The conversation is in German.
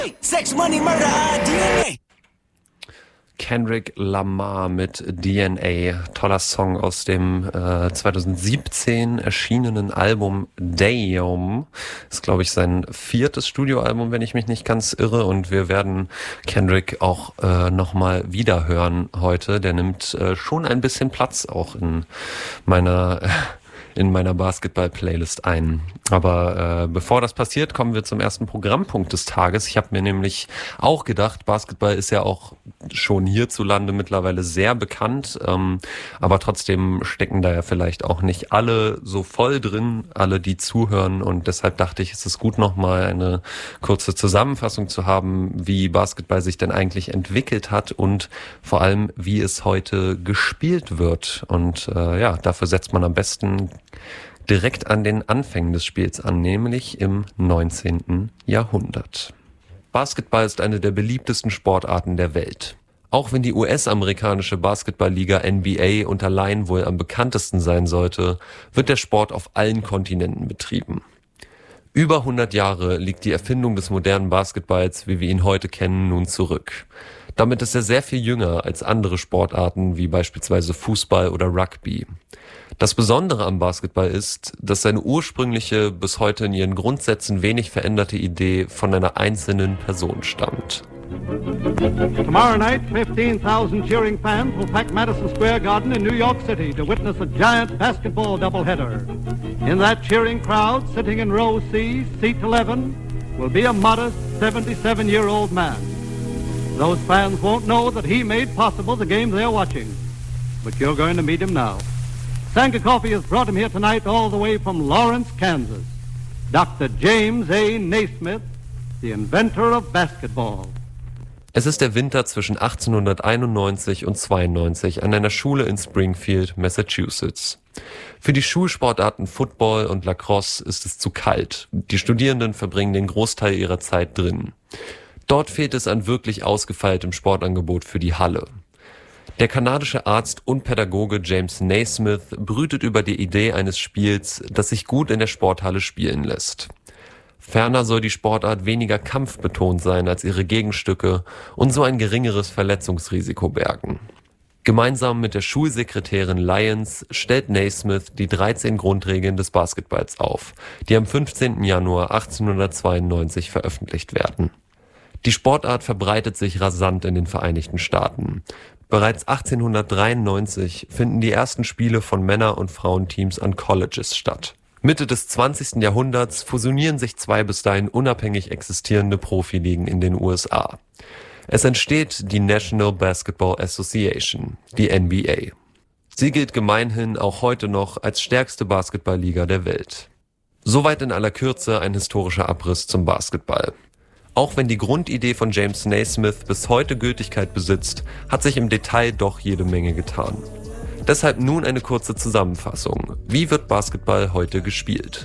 Sex, Money, Murder, DNA. Kendrick Lamar mit DNA, toller Song aus dem 2017 erschienenen Album Damn. Ist, glaube ich, sein 4. Studioalbum, wenn ich mich nicht ganz irre. Und wir werden Kendrick auch nochmal wieder hören heute. Der nimmt schon ein bisschen Platz auch in meiner Basketball-Playlist ein. Aber bevor das passiert, kommen wir zum ersten Programmpunkt des Tages. Ich habe mir nämlich auch gedacht, Basketball ist ja auch schon hierzulande mittlerweile sehr bekannt, aber trotzdem stecken da ja vielleicht auch nicht alle so voll drin, alle, die zuhören, und deshalb dachte ich, es ist gut, nochmal eine kurze Zusammenfassung zu haben, wie Basketball sich denn eigentlich entwickelt hat und vor allem, wie es heute gespielt wird. Und dafür setzt man am besten direkt an den Anfängen des Spiels an, nämlich im 19. Jahrhundert. Basketball ist eine der beliebtesten Sportarten der Welt. Auch wenn die US-amerikanische Basketballliga NBA unter Laien wohl am bekanntesten sein sollte, wird der Sport auf allen Kontinenten betrieben. Über 100 Jahre liegt die Erfindung des modernen Basketballs, wie wir ihn heute kennen, nun zurück. Damit ist er sehr viel jünger als andere Sportarten wie beispielsweise Fußball oder Rugby. Das Besondere am Basketball ist, dass seine ursprüngliche, bis heute in ihren Grundsätzen wenig veränderte Idee von einer einzelnen Person stammt. Tomorrow night, 15,000 cheering fans will pack Madison Square Garden in New York City to witness a giant basketball doubleheader. In that cheering crowd, sitting in row C, seat 11, will be a modest 77-year-old man. Those fans won't know that he made possible the game they're watching, but you're going to meet him now. Sanka Coffee has brought him here tonight all the way from Lawrence, Kansas. Dr. James A. Naismith, the inventor of basketball. Es ist der Winter zwischen 1891 und 92 an einer Schule in Springfield, Massachusetts. Für die Schulsportarten Football und Lacrosse ist es zu kalt. Die Studierenden verbringen den Großteil ihrer Zeit drin. Dort fehlt es an wirklich ausgefeiltem Sportangebot für die Halle. Der kanadische Arzt und Pädagoge James Naismith brütet über die Idee eines Spiels, das sich gut in der Sporthalle spielen lässt. Ferner soll die Sportart weniger kampfbetont sein als ihre Gegenstücke und so ein geringeres Verletzungsrisiko bergen. Gemeinsam mit der Schulsekretärin Lyons stellt Naismith die 13 Grundregeln des Basketballs auf, die am 15. Januar 1892 veröffentlicht werden. Die Sportart verbreitet sich rasant in den Vereinigten Staaten. Bereits 1893 finden die ersten Spiele von Männer- und Frauenteams an Colleges statt. Mitte des 20. Jahrhunderts fusionieren sich 2 bis dahin unabhängig existierende Profiligen in den USA. Es entsteht die National Basketball Association, die NBA. Sie gilt gemeinhin auch heute noch als stärkste Basketballliga der Welt. Soweit in aller Kürze ein historischer Abriss zum Basketball. Auch wenn die Grundidee von James Naismith bis heute Gültigkeit besitzt, hat sich im Detail doch jede Menge getan. Deshalb nun eine kurze Zusammenfassung. Wie wird Basketball heute gespielt?